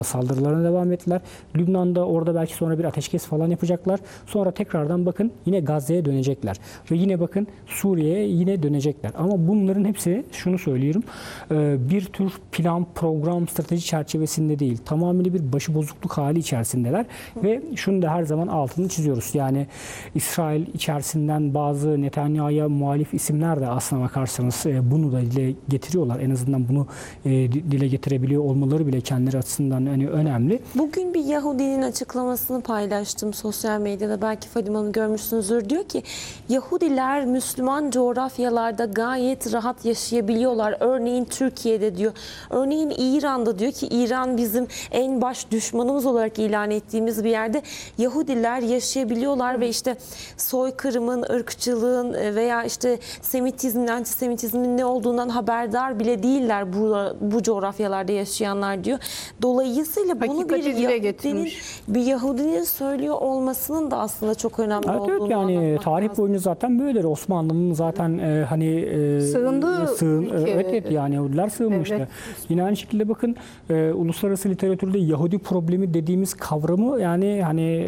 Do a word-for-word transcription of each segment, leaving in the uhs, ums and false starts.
saldırılarına devam ettiler. Lübnan'da orada belki sonra bir ateşkes falan yapacaklar. Sonra tekrardan bakın yine Gazze'ye dönecekler. Ve yine bakın Suriye'ye yine dönecekler. Ama bunların hepsi şunu söylüyorum. Bir tür plan, program, strateji çerçevesinde değil. Tamamıyla bir başıbozukluk hali içerisindeler. Ve şunu da her zaman altını çiziyoruz. Yani İsrail içerisinden bazı Netanyahu'ya muhalif isimler de aslına bakarsanız bunu da dile getiriyorlar. En azından bunu dile getirebiliyor olmaları bile kendileri açısından hani önemli. Bugün bir Yahudinin açıklamasını paylaştım sosyal medyada. Belki Fadime Hanım görmüşsünüzdür. Diyor ki Yahudiler Müslüman coğrafyalarda gayet rahat yaşayabiliyorlar. Örneğin Türkiye'de diyor. Örneğin İran'da diyor ki İran bizim en baş düşmanımız olarak ilan ettiğimiz bir yerde Yahudiler yaşayabiliyorlar ve işte soykırımın, ırkçılığın veya işte Semitizmin, antisemitizmin ne olduğundan haberdar bile değiller bu, bu coğrafyalarda yaşayanlar diyor. Dolayısıyla bunu Hakikati bir dile Yahudinin, getirmiş. bir Yahudinin söylüyor olmasının da aslında çok önemli Evet, olduğunu evet yani anlatmak tarih lazım. boyunca zaten böyledir. Osmanlı'nın zaten e, hani e, Sığındığı sığın, ülke. evet, evet yani Yahudiler sığınmıştı. Evet. Yine aynı şekilde bakın e, uluslararası literatürde Yahudi problemi dediğimiz kavramı yani hani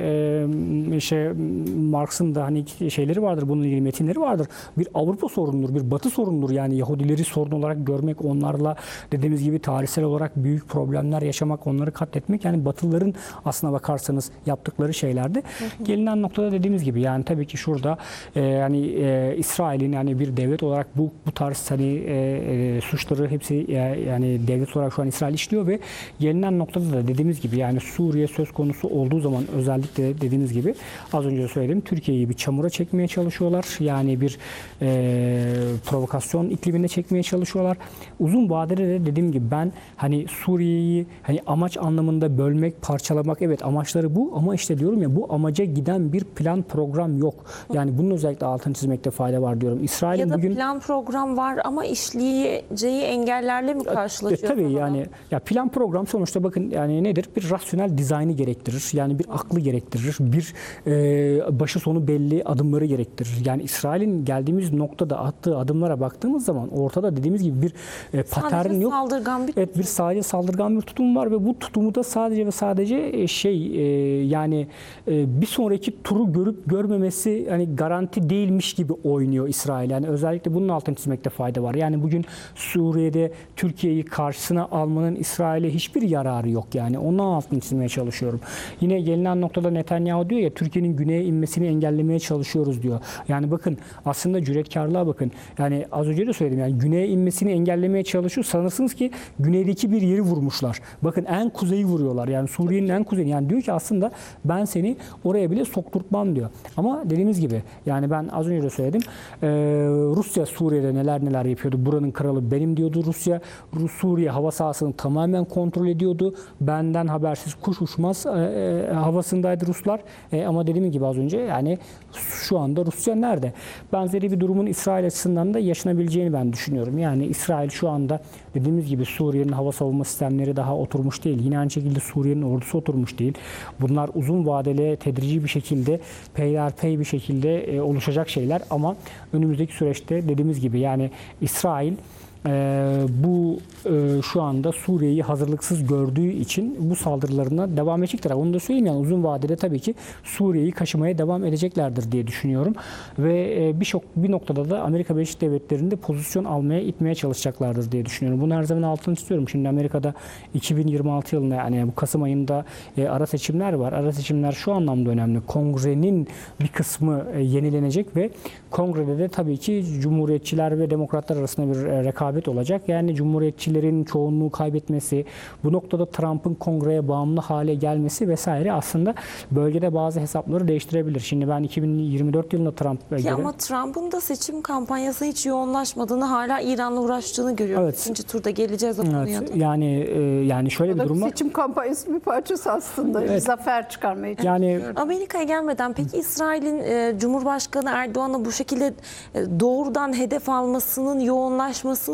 e, şey Marx'ın da hani şeyleri vardır, bununla ilgili metinleri vardır. Bir Avrupa sorunudur, bir Batı sorunudur. Yani Yahudileri sorun olarak görmek, onlarla dediğimiz gibi tarihsel olarak büyük problemler yaşamak, onları katletmek yani Batılıların aslına bakarsanız yaptıkları şeylerdi. Hı hı. Gelinen noktada dediğimiz gibi yani tabii ki şurada e, yani e, İsrail'in yani bir devlet olarak bu bu tarz hani e, e, suçları hepsi e, yani devlet olarak şu an İsrail işliyor ve gelinen noktada da dediğimiz gibi yani Suriye söz konusu olduğu zaman özellikle dediğimiz gibi az önce söyledim Türkiye'yi bir çamura çekmeye çalışıyorlar. Yani bir e, provokasyon iklimine çekmeye çalışıyorlar. Uzun vadede de dediğim gibi ben hani Suriye'yi hani amaç anlamında bölmek, parçalamak evet amaçları bu ama işte diyorum ya bu amaca giden bir plan program yok. Yani bunun özellikle altını çizmekte fayda var diyorum. İsrail'in ya da bugün plan program var ama işleyeceği engellerle mi karşılaşıyor? E, tabii yani ya plan program sonuçta bakın yani nedir? Bir rasyonel dizaynı gerektirir. Yani bir aklı gerektirir. Bir e, başı sonu belli adımları gerektirir. Yani İsrail'in geldiğimiz noktada attığı adımlara baktığımız zaman ortada dediğimiz gibi bir e, patern yok. Saldırgan bir Evet bir sadece saldırgan bir tutum var ve bu tutumu da sadece ve sadece şey e, yani e, bir sonraki turu görüp görmemesi hani garanti değilmiş gibi oynuyor İsrail. Yani özellikle bunun altını çizmekte fayda var. Yani bugün Suriye'de Türkiye'yi karşısına almanın İsrail'e hiçbir yararı yok yani. Onun altını çizmeye çalışıyorum. Yine gelinen noktada Netanyahu diyor ya Türkiye'nin güneye inmesini engellemeye çalışıyoruz diyor. Yani bakın aslında cüretkarlığa bakın. Yani az önce de söyledim yani güneye inmesini engellemeye çalışıyor. Sanırsınız ki güneydeki bir yeri vurmuşlar. Bakın en kuzeyi vuruyorlar. Yani Suriye'nin en kuzeyi. Yani diyor ki aslında ben seni oraya bile sokturtmam diyor. Ama dediğimiz gibi yani ben az önce de söyledim. Ee, Rusya Suriye'de neler neler yapıyordu. Buranın kralı benim diyordu Rusya. Rus Suriye hava sahasını tamamen kontrol ediyordu. Benden habersiz kuş uçmaz e, e, havasındaydı Ruslar. E, ama dediğim gibi az önce yani şu anda Rusya nerede? Benzeri bir durumun İsrail açısından da yaşanabileceğini ben düşünüyorum. Yani İsrail şu anda dediğimiz gibi Suriye'nin hava savunma sistemleri daha oturmuş değil. Yine aynı şekilde Suriye'nin ordusu oturmuş değil. Bunlar uzun vadeli, tedrici bir şekilde, peyderpey bir şekilde e, oluşacak şeyler ama önümüzdeki süreçte dediğimiz gibi yani İsrail Ee, bu e, şu anda Suriye'yi hazırlıksız gördüğü için bu saldırılarına devam edecekler. Onu da söyleyeyim yani uzun vadede tabii ki Suriye'yi kaşımaya devam edeceklerdir diye düşünüyorum. Ve e, bir, şok, bir noktada da Amerika Birleşik Devletleri'nde pozisyon almaya, itmeye çalışacaklardır diye düşünüyorum. Bunu her zaman altını istiyorum. Şimdi Amerika'da iki bin yirmi altı yılında yani bu Kasım ayında e, ara seçimler var. Ara seçimler şu anlamda önemli. Kongrenin bir kısmı e, yenilenecek ve kongrede de tabii ki Cumhuriyetçiler ve Demokratlar arasında bir e, rekabet olacak. Yani Cumhuriyetçilerin çoğunluğu kaybetmesi, bu noktada Trump'ın kongreye bağımlı hale gelmesi vesaire aslında bölgede bazı hesapları değiştirebilir. Şimdi ben iki bin yirmi dört yılında Trump'a göre... Ama Trump'ın da seçim kampanyası hiç yoğunlaşmadığını, hala İran'la uğraştığını görüyoruz. Evet. İkinci turda geleceğiz o konuya Evet, da. yani e, yani şöyle bir durum var. Seçim kampanyası bir parçası aslında. Evet. Zafer çıkarmaya çalışıyor. Yani Amerika'ya gelmeden peki İsrail'in e, Cumhurbaşkanı Erdoğan'a bu şekilde e, doğrudan hedef almasının, yoğunlaşmasının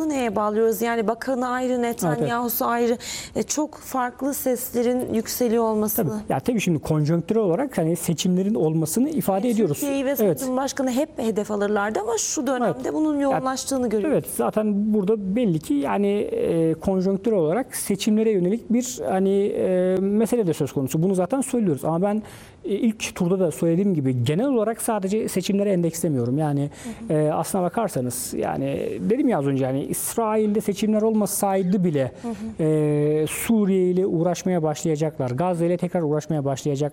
Bunu neye bağlıyoruz? Yani bakanı ayrı, Netanyahu'su ayrı, e, çok farklı seslerin yükseliyor olmasını. Tabii. Ya tabii şimdi konjonktürel olarak hani seçimlerin olmasını ifade ediyoruz. Türkiye'yi ve Evet. Cumhurbaşkanı hep hedef alırlardı ama şu dönemde Evet. bunun yoğunlaştığını görüyoruz. Evet, zaten burada belli ki yani e, konjonktürel olarak seçimlere yönelik bir hani e, mesele de söz konusu. Bunu zaten söylüyoruz ama ben e, ilk turda da söylediğim gibi genel olarak sadece seçimlere endekslemiyorum. Yani hı hı. E, aslına bakarsanız yani dedim ya az önce yani İsrail'de seçimler olmasaydı bile hı hı. E, Suriye ile uğraşmaya başlayacaklar. Gazze ile tekrar uğraşmaya başlayacak.